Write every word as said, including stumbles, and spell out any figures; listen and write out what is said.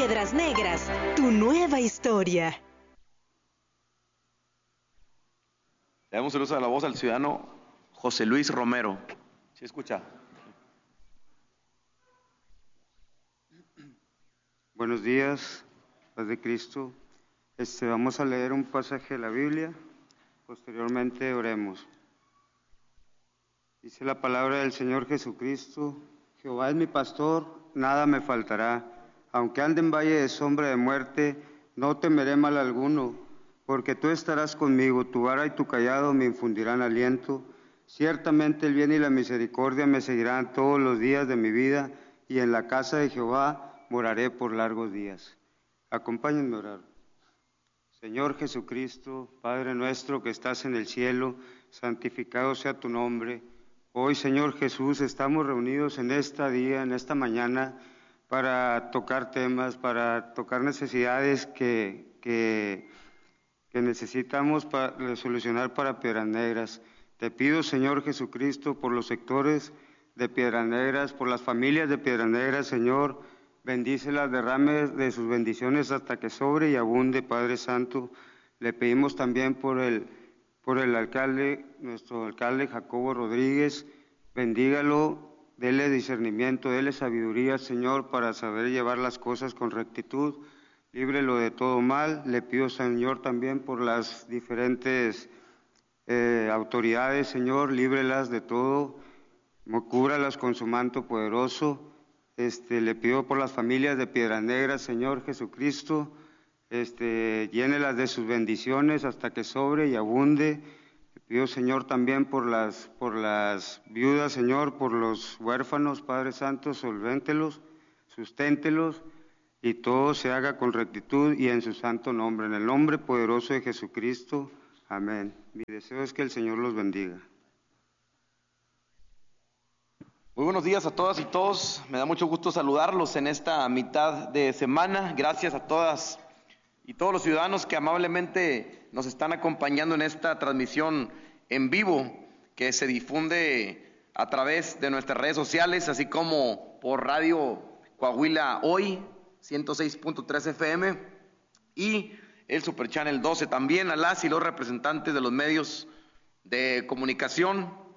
Piedras Negras, tu nueva historia. Le damos el uso de la voz al ciudadano José Luis Romero. ¿Sí escucha? Buenos días, paz de Cristo. Este, vamos a leer un pasaje de la Biblia, posteriormente oremos. Dice la palabra del Señor Jesucristo: Jehová es mi pastor, nada me faltará. Aunque ande en valle de sombra de muerte, no temeré mal alguno, porque tú estarás conmigo, tu vara y tu cayado me infundirán aliento. Ciertamente el bien y la misericordia me seguirán todos los días de mi vida, y en la casa de Jehová moraré por largos días. Acompáñenme a orar. Señor Jesucristo, Padre nuestro que estás en el cielo, santificado sea tu nombre. Hoy, Señor Jesús, estamos reunidos en este día, en esta mañana, para tocar temas, para tocar necesidades que, que, que necesitamos para solucionar para Piedras Negras. Te pido, Señor Jesucristo, por los sectores de Piedras Negras, por las familias de Piedras Negras, Señor, bendícelas, derrame de sus bendiciones hasta que sobre y abunde, Padre Santo. Le pedimos también por el, por el alcalde, nuestro alcalde Jacobo Rodríguez, bendígalo, dele discernimiento, dele sabiduría, Señor, para saber llevar las cosas con rectitud, líbrelo de todo mal. Le pido, Señor, también por las diferentes eh, autoridades, Señor, líbrelas de todo, cúbralas con su manto poderoso. Este, le pido por las familias de Piedras Negras, Señor Jesucristo, este, llénelas de sus bendiciones hasta que sobre y abunde. Pido, Señor, también por las, por las viudas, Señor, por los huérfanos, Padre Santo, solvéntelos, susténtelos, y todo se haga con rectitud y en su santo nombre. En el nombre poderoso de Jesucristo, amén. Mi deseo es que el Señor los bendiga. Muy buenos días a todas y todos. Me da mucho gusto saludarlos en esta mitad de semana. Gracias a todas y todos los ciudadanos que amablemente nos están acompañando en esta transmisión en vivo que se difunde a través de nuestras redes sociales, así como por Radio Coahuila Hoy, ciento seis punto tres F M, y el Super Channel doce. También a las y los representantes de los medios de comunicación